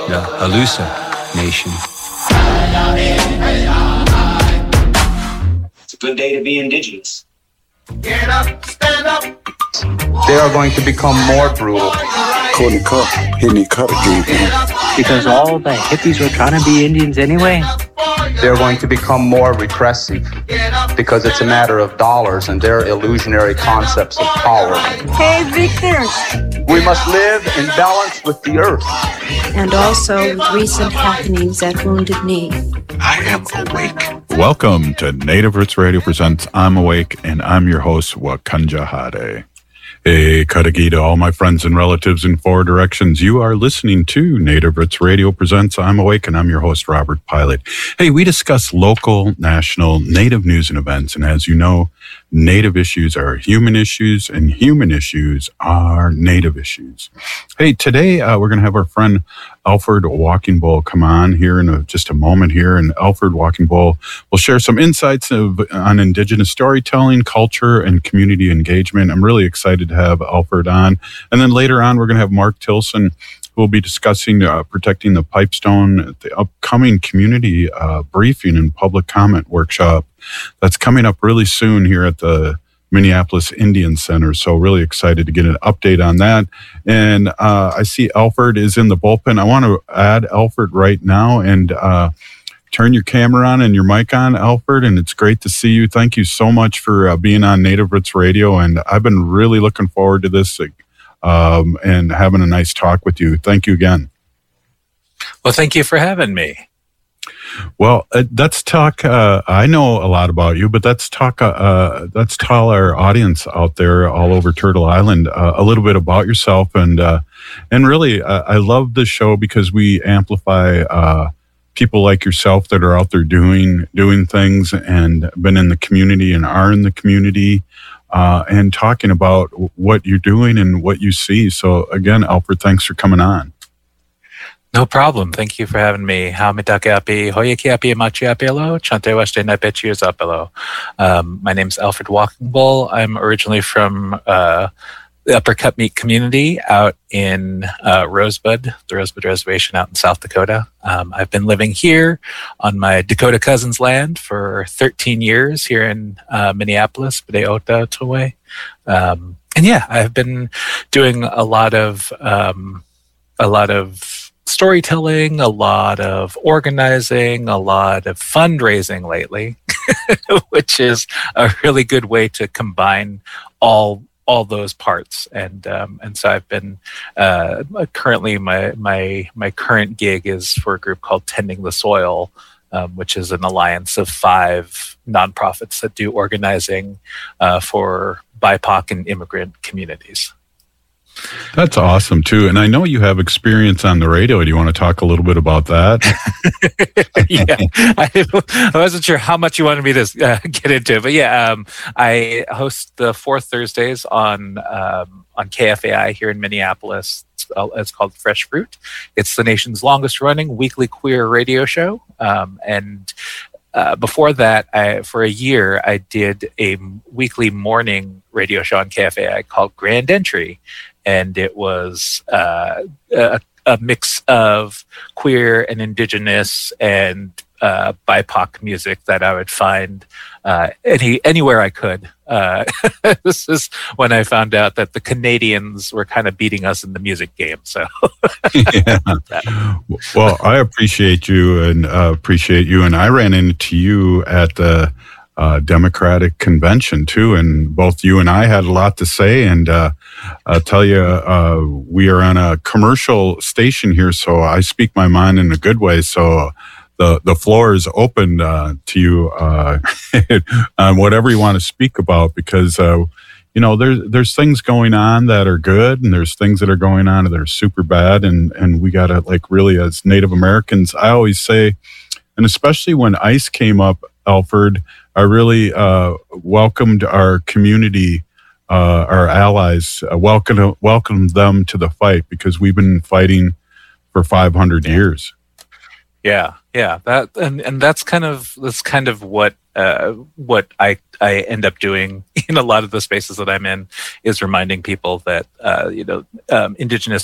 the Halusa Nation. It's a good day to be indigenous. Get up, stand up. They are going to become more brutal. Courtney Cup, hitting the cut again. Because all the hippies were trying to be Indians anyway. They're going to become more repressive because it's a matter of dollars and their illusionary concepts of power. Hey, Victor. We must live in balance with the earth. And also with recent happenings at Wounded Knee. I am awake. Welcome to Native Roots Radio presents I'm Awake, and I'm your host, Wakanja Hade. Hey, Kadagi to all my friends and relatives in four directions. You are listening to Native Roots Radio presents I'm Awake, and I'm your host, Robert Pilot. Hey, we discuss local, national, Native news and events, and as you know, Native issues are human issues, and human issues are Native issues. Hey, today we're going to have our friend Alfred Walking Bull come on here in just a moment here, and Alfred Walking Bull will share some insights on Indigenous storytelling, culture, and community engagement. I'm really excited to have Alfred on. And then later on, we're going to have Mark Tilson, who will be discussing protecting the pipestone at the upcoming community briefing and public comment workshop that's coming up really soon here at the Minneapolis Indian Center. So really excited to get an update on that. And I see Alfred is in the bullpen. I want to add Alfred right now and turn your camera on and your mic on, Alfred. And it's great to see you. Thank you so much for being on Native Roots Radio. And I've been really looking forward to this and having a nice talk with you. Thank you again. Well, thank you for having me. Well, let's talk. I know a lot about you, but let's talk. Let's tell our audience out there all over Turtle Island a little bit about yourself. And really, I love the show because we amplify people like yourself that are out there doing things and been in the community and are in the community and talking about what you're doing and what you see. So again, Alfred, thanks for coming on. No problem. Thank you for having me. Hamitakapi, Hoyakiapi, Machiapelo, Chante Weste Napechi Zapelo. My name's Alfred Walking Bull. I'm originally from the Upper Cut Meat community out in Rosebud, the Rosebud Reservation out in South Dakota. I've been living here on my Dakota cousin's land for 13 years here in Minneapolis, Bedeota, Toway. And yeah, I've been doing a lot of storytelling, a lot of organizing, a lot of fundraising lately, which is a really good way to combine all those parts. And so I've been currently my current gig is for a group called Tending the Soil, which is an alliance of 5 nonprofits that do organizing for BIPOC and immigrant communities. That's awesome too. And I know you have experience on the radio. Do you want to talk a little bit about that? Yeah, I wasn't sure how much you wanted me to get into, but yeah, I host the 4th Thursdays on KFAI here in Minneapolis. It's called Fresh Fruit. It's the nation's longest running weekly queer radio show. Before that, for a year, I did a weekly morning radio show on KFAI called Grand Entry. And it was a mix of queer and indigenous and BIPOC music that I would find anywhere I could. This is when I found out that the Canadians were kind of beating us in the music game. So, yeah. Well, I appreciate you and I ran into you at the Democratic Convention too, and both you and I had a lot to say. And I'll tell you, we are on a commercial station here, so I speak my mind in a good way. So the floor is open to you on whatever you want to speak about, because there's things going on that are good, and there's things that are going on that are super bad, and we gotta, like, really, as Native Americans, I always say, and especially when ICE came up, Alfred, I really welcomed our community, our allies, welcomed them to the fight, because we've been fighting for 500 years. Yeah, that and that's kind of what I end up doing in a lot of the spaces that I'm in, is reminding people that Indigenous